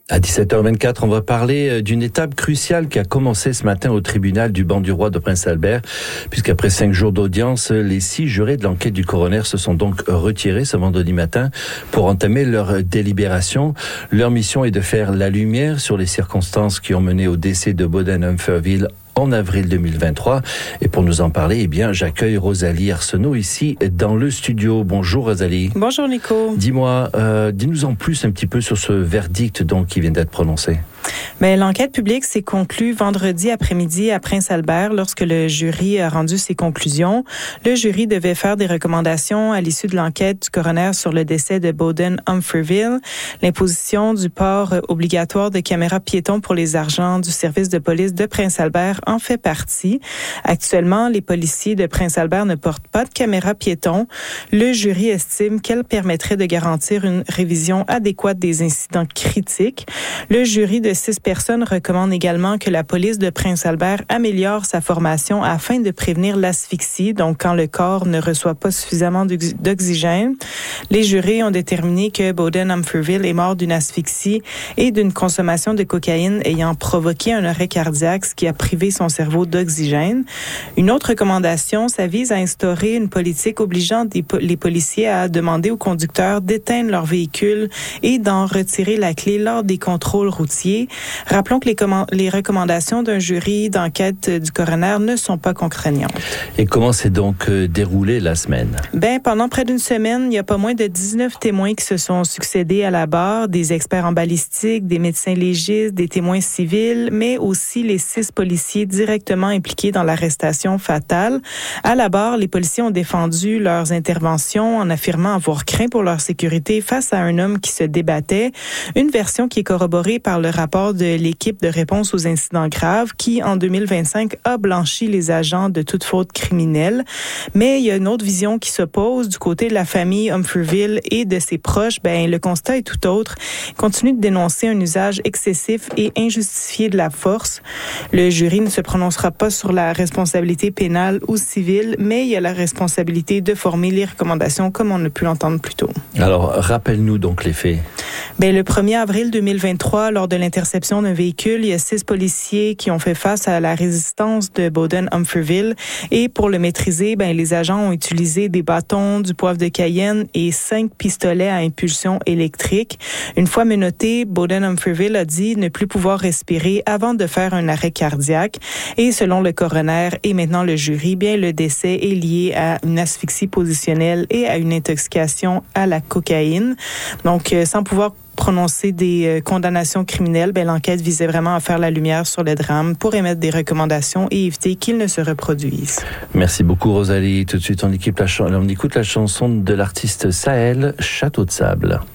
À 17h24, on va parler d'une étape cruciale qui a commencé ce matin au tribunal du banc du roi de Prince Albert, puisqu'après 5 jours d'audience, les 6 jurés de l'enquête du coroner se sont donc retirés ce vendredi matin pour entamer leur délibération. Leur mission est de faire la lumière sur les circonstances qui ont mené au décès de Bowden-Umferville en avril 2023. Et pour nous en parler, j'accueille Rosalie Arsenault ici dans le studio. Bonjour Rosalie. Bonjour Nico. Dis-nous en plus un petit peu sur ce verdict donc qui vient d'être prononcé. L'enquête publique s'est conclue vendredi après-midi à Prince Albert lorsque le jury a rendu ses conclusions. Le jury devait faire des recommandations à l'issue de l'enquête du coroner sur le décès de Bowden-Umferville. L'imposition du port obligatoire de caméras piétons pour les agents du service de police de Prince Albert en fait partie. Actuellement, les policiers de Prince Albert ne portent pas de caméras piétons. Le jury estime qu'elle permettrait de garantir une révision adéquate des incidents critiques. Le jury de 6 personnes recommande également que la police de Prince Albert améliore sa formation afin de prévenir l'asphyxie, donc quand le corps ne reçoit pas suffisamment d'oxygène. Les jurés ont déterminé que Bowden-Umferville est mort d'une asphyxie et d'une consommation de cocaïne ayant provoqué un arrêt cardiaque, ce qui a privé son cerveau d'oxygène. Une autre recommandation, ça vise à instaurer une politique obligeant les policiers à demander aux conducteurs d'éteindre leur véhicule et d'en retirer la clé lors des contrôles routiers. Rappelons que les recommandations d'un jury d'enquête du coroner ne sont pas contraignantes. Et comment s'est donc déroulée la semaine? Pendant près d'une semaine, il y a pas moins de 19 témoins qui se sont succédés à la barre, des experts en balistique, des médecins légistes, des témoins civils, mais aussi les 6 policiers directement impliqués dans l'arrestation fatale. À la barre, les policiers ont défendu leurs interventions en affirmant avoir craint pour leur sécurité face à un homme qui se débattait. Une version qui est corroborée par le rapport de l'équipe de réponse aux incidents graves qui, en 2025, a blanchi les agents de toute faute criminelle. Mais il y a une autre vision qui s'oppose du côté de la famille Umferville et de ses proches. Le constat est tout autre. Ils continuent de dénoncer un usage excessif et injustifié de la force. Le jury ne se prononcera pas sur la responsabilité pénale ou civile, mais il y a la responsabilité de former les recommandations comme on a pu l'entendre plus tôt. Alors, rappelle-nous donc les faits. Le 1er avril 2023, lors de l'interception d'un véhicule, il y a 6 policiers qui ont fait face à la résistance de Bowden-Umferville. Et pour le maîtriser, les agents ont utilisé des bâtons, du poivre de Cayenne et 5 pistolets à impulsion électrique. Une fois menotté, Bowden-Umferville a dit ne plus pouvoir respirer avant de faire un arrêt cardiaque. Et selon le coroner et maintenant le jury, le décès est lié à une asphyxie positionnelle et à une intoxication à la cocaïne. Donc, sans pouvoir prononcer des condamnations criminelles, l'enquête visait vraiment à faire la lumière sur le drame pour émettre des recommandations et éviter qu'il ne se reproduise. Merci beaucoup Rosalie. Tout de suite, on écoute la chanson de l'artiste Sahel, Château de Sable.